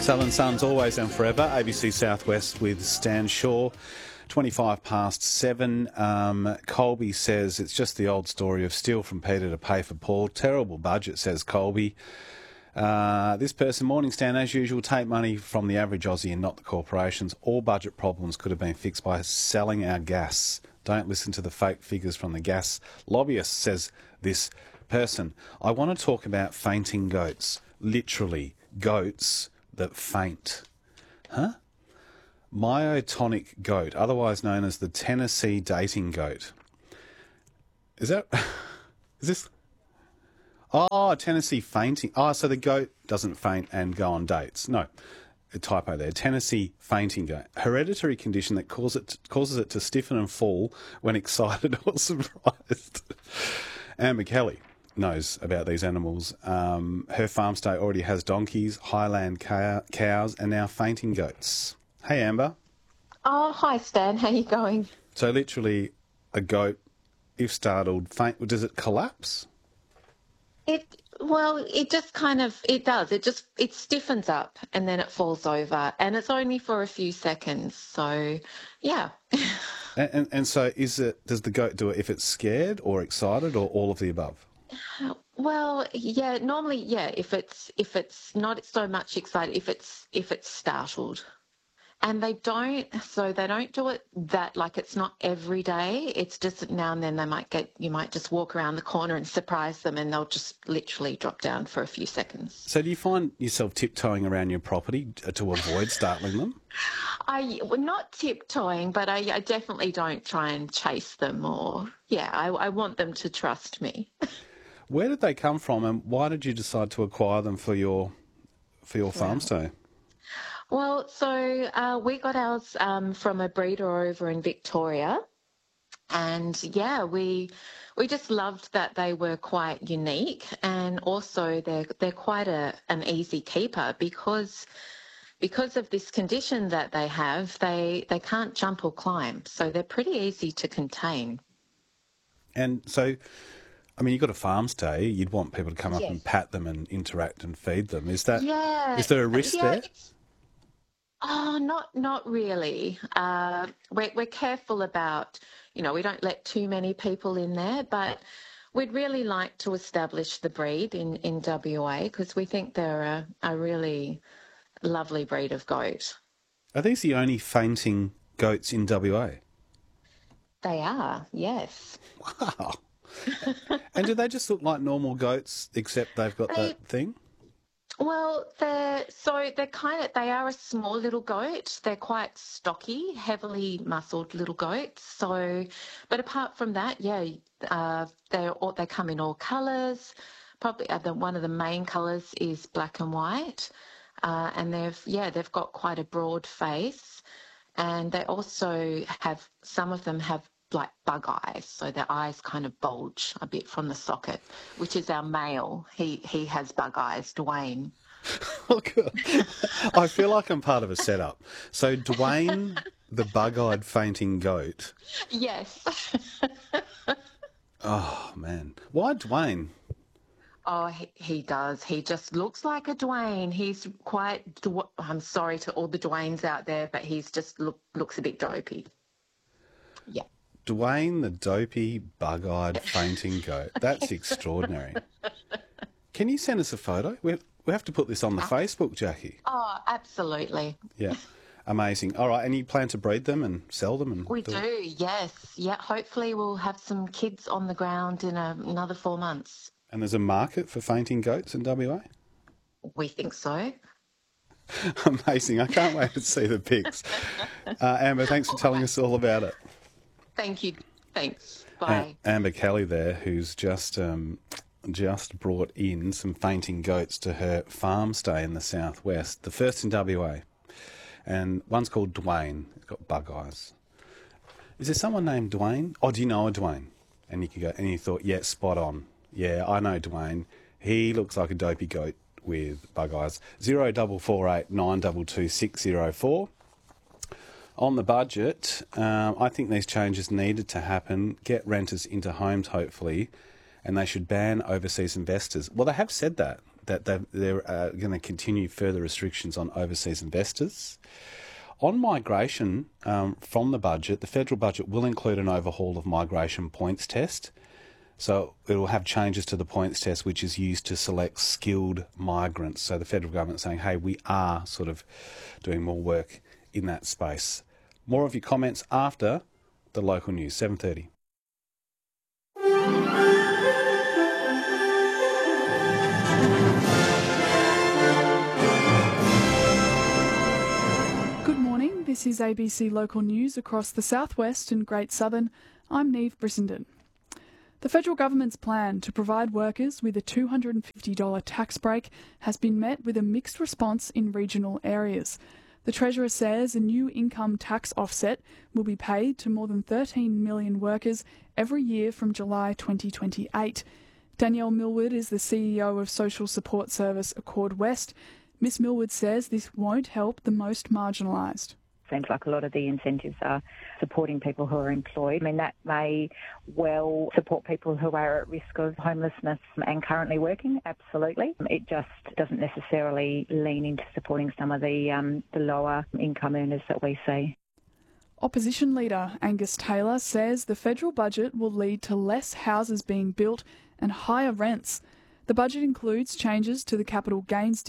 Southern Suns always and forever. ABC Southwest with Stan Shaw. 25 past 7. Colby says it's just the old story of steal from Peter to pay for Paul. Terrible budget, says Colby. This person, morning Stan, as usual, take money from the average Aussie and not the corporations. All budget problems could have been fixed by selling our gas. Don't listen to the fake figures from the gas lobbyists, says this person. I want to talk about fainting goats. Literally, goats that faint. Huh? Myotonic goat, otherwise known as the Tennessee dating goat. Is this... Oh, Tennessee fainting. Oh, so the goat doesn't faint and go on dates. No, a typo there. Tennessee fainting goat. Hereditary condition that causes it to stiffen and fall when excited or surprised. Amber Kelly knows about these animals. Her farm state already has donkeys, highland cows, and now fainting goats. Hey, Amber. Oh, hi, Stan. How you going? So literally a goat, if startled, faint. Does it collapse? It just kind of, it does. It stiffens up and then it falls over, and it's only for a few seconds. So, yeah. And so does the goat do it if it's scared or excited or all of the above? Well, yeah, normally, yeah, if it's not so much excited, if it's startled. And they don't do it that, like, it's not every day. It's just now and then you might just walk around the corner and surprise them, and they'll just literally drop down for a few seconds. So do you find yourself tiptoeing around your property to avoid startling them? Well, not tiptoeing, but I definitely don't try and chase them I want them to trust me. Where did they come from, and why did you decide to acquire them for your farm stay? Well, so we got ours from a breeder over in Victoria, and yeah, we just loved that they were quite unique, and also they're quite an easy keeper because of this condition that they have. They can't jump or climb, so they're pretty easy to contain. And so, I mean, you've got a farm stay. You'd want people to come up and pat them and interact and feed them. Is there a risk there? Oh, not really. We're careful about, we don't let too many people in there, but we'd really like to establish the breed in WA because we think they're a really lovely breed of goat. Are these the only fainting goats in WA? They are, yes. Wow. And do they just look like normal goats except they've got that thing? Well, they are a small little goat. They're quite stocky, heavily muscled little goats. So, but apart from that, they come in all colours. Probably one of the main colours is black and white, and they've got quite a broad face, and they also some of them have like bug eyes, so their eyes kind of bulge a bit from the socket, which is our male. He has bug eyes, Dwayne. Oh, good. I feel like I'm part of a setup. So Dwayne, the bug-eyed fainting goat. Yes. Oh, man. Why Dwayne? Oh, he does. He just looks like a Dwayne. He's quite... I'm sorry to all the Dwaynes out there, but he's just looks a bit dopey. Yeah. Dwayne, the dopey, bug-eyed fainting goat. That's extraordinary. Can you send us a photo? We have to put this on the Facebook, Jackie. Oh, absolutely. Yeah. Amazing. All right, and you plan to breed them and sell them? We do, yes. Yeah, hopefully we'll have some kids on the ground in another 4 months. And there's a market for fainting goats in WA? We think so. Amazing. I can't wait to see the pics. Amber, thanks for telling us all about it. Thank you. Thanks. Bye. Amber Kelly there, who's just brought in some fainting goats to her farm stay in the southwest, the first in WA. And one's called Dwayne. He's got bug eyes. Is there someone named Dwayne? Oh, do you know a Dwayne? And you can go, and you thought, yeah, spot on. Yeah, I know Dwayne. He looks like a dopey goat with bug eyes. 0448 922 604. On the budget, I think these changes needed to happen, get renters into homes, hopefully, and they should ban overseas investors. Well, they have said that. that they're going to continue further restrictions on overseas investors. On migration, from the budget, the federal budget will include an overhaul of migration points test. So it will have changes to the points test, which is used to select skilled migrants. So the federal government is saying, hey, we are sort of doing more work in that space. More of your comments after the local news, 7:30. Good morning, this is ABC Local News across the southwest and Great Southern. I'm Neve Brissenden. The federal government's plan to provide workers with a $250 tax break has been met with a mixed response in regional areas. The Treasurer says a new income tax offset will be paid to more than 13 million workers every year from July 2028. Danielle Millward is the CEO of social support service Accord West. Ms Millward says this won't help the most marginalised. Seems like a lot of the incentives are supporting people who are employed. I mean, that may well support people who are at risk of homelessness and currently working, absolutely. It just doesn't necessarily lean into supporting some of the lower income earners that we see. Opposition leader Angus Taylor says the federal budget will lead to less houses being built and higher rents. The budget includes changes to the capital gains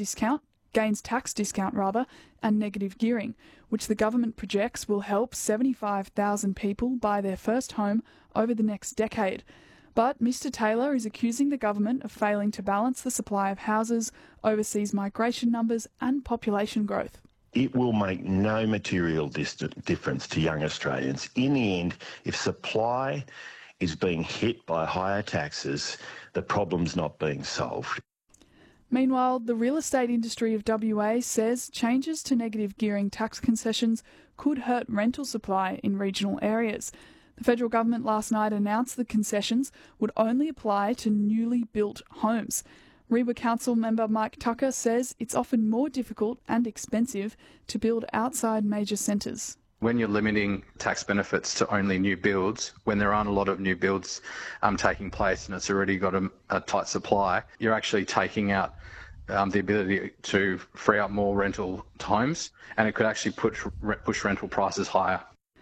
tax discount, and negative gearing, which the government projects will help 75,000 people buy their first home over the next decade. But Mr Taylor is accusing the government of failing to balance the supply of houses, overseas migration numbers and population growth. It will make no material difference to young Australians. In the end, if supply is being hit by higher taxes, the problem's not being solved. Meanwhile, the real estate industry of WA says changes to negative gearing tax concessions could hurt rental supply in regional areas. The federal government last night announced the concessions would only apply to newly built homes. Rewa Council member Mike Tucker says it's often more difficult and expensive to build outside major centres. When you're limiting tax benefits to only new builds, when there aren't a lot of new builds taking place and it's already got a tight supply, you're actually taking out the ability to free up more rental homes, and it could actually push rental prices higher.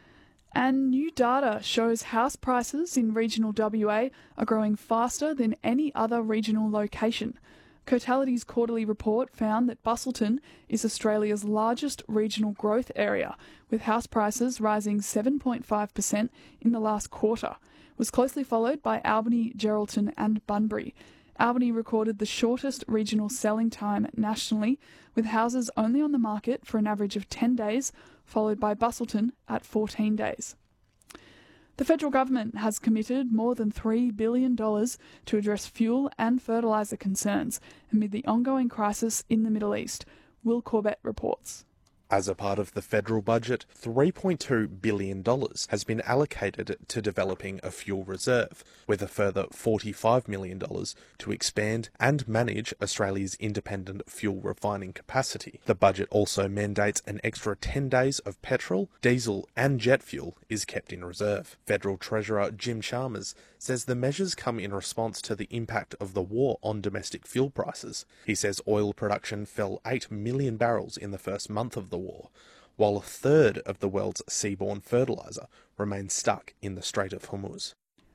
And new data shows house prices in regional WA are growing faster than any other regional location. Cotality's quarterly report found that Busselton is Australia's largest regional growth area, with house prices rising 7.5% in the last quarter. It was closely followed by Albany, Geraldton and Bunbury. Albany recorded the shortest regional selling time nationally, with houses only on the market for an average of 10 days, followed by Busselton at 14 days. The federal government has committed more than $3 billion to address fuel and fertiliser concerns amid the ongoing crisis in the Middle East. Will Corbett reports. As a part of the federal budget, $3.2 billion has been allocated to developing a fuel reserve, with a further $45 million to expand and manage Australia's independent fuel refining capacity. The budget also mandates an extra 10 days of petrol, diesel and jet fuel is kept in reserve. Federal Treasurer Jim Chalmers says the measures come in response to the impact of the war on domestic fuel prices. He says oil production fell 8 million barrels in the first month of the war, while a third of the world's seaborne fertiliser remains stuck in the Strait of Hormuz.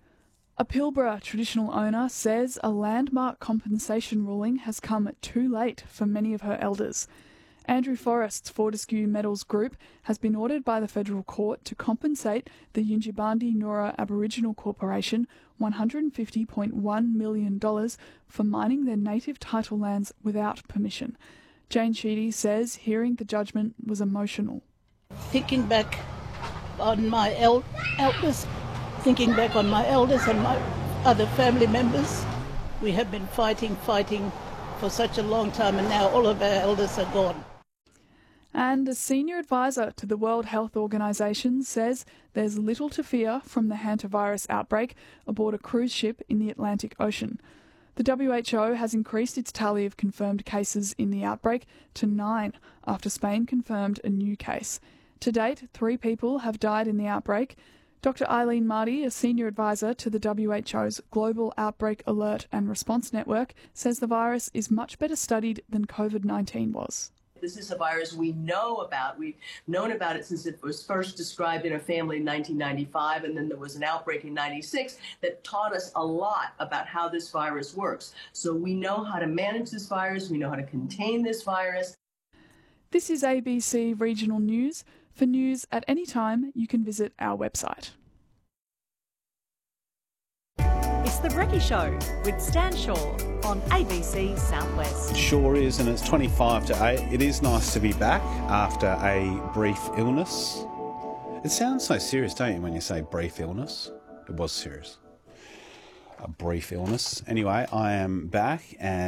A Pilbara traditional owner says a landmark compensation ruling has come too late for many of her elders. Andrew Forrest's Fortescue Metals Group has been ordered by the federal court to compensate the Yunjimbandi Noora Aboriginal Corporation $150.1 million for mining their native title lands without permission. Jane Sheedy says hearing the judgment was emotional. Thinking back on my elders, thinking back on my elders and my other family members, we have been fighting for such a long time, and now all of our elders are gone. And a senior advisor to the World Health Organization says there's little to fear from the hantavirus outbreak aboard a cruise ship in the Atlantic Ocean. The WHO has increased its tally of confirmed cases in the outbreak to 9 after Spain confirmed a new case. To date, 3 people have died in the outbreak. Dr. Eileen Marty, a senior advisor to the WHO's Global Outbreak Alert and Response Network, says the virus is much better studied than COVID-19 was. This is a virus we know about. We've known about it since it was first described in a family in 1995, and then there was an outbreak in 96 that taught us a lot about how this virus works. So we know how to manage this virus. We know how to contain this virus. This is ABC Regional News. For news at any time, you can visit our website. It's The Brekkie Show with Stan Shaw on ABC Southwest. It sure is, and it's 25 to 8. It is nice to be back after a brief illness. It sounds so serious, don't you, when you say brief illness? It was serious. A brief illness. Anyway, I am back and